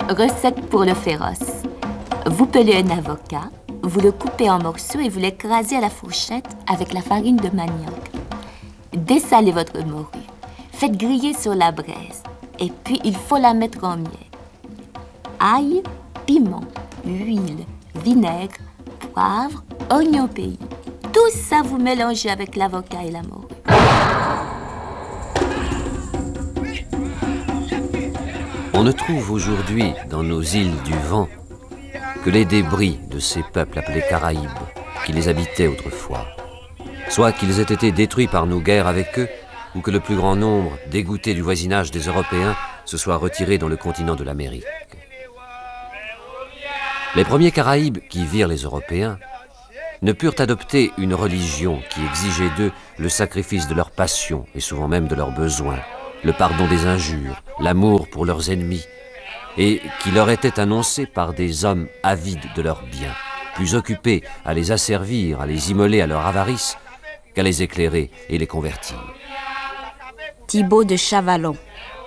Recette pour le féroce. Vous pelez un avocat, vous le coupez en morceaux et vous l'écrasez à la fourchette avec la farine de manioc. Dessalez votre morue. Faites griller sur la braise. Et puis, il faut la mettre en miel. Ail, piment, huile, vinaigre, poivre, oignon pays. Tout ça, vous mélangez avec l'avocat et la morue. On ne trouve aujourd'hui, dans nos îles du vent, que les débris de ces peuples appelés Caraïbes, qui les habitaient autrefois. Soit qu'ils aient été détruits par nos guerres avec eux, ou que le plus grand nombre, dégoûtés du voisinage des Européens, se soit retiré dans le continent de l'Amérique. Les premiers Caraïbes qui virent les Européens ne purent adopter une religion qui exigeait d'eux le sacrifice de leurs passions et souvent même de leurs besoins, le pardon des injures, l'amour pour leurs ennemis, et qui leur était annoncé par des hommes avides de leurs biens, plus occupés à les asservir, à les immoler à leur avarice, qu'à les éclairer et les convertir. Thibaut de Chavalon.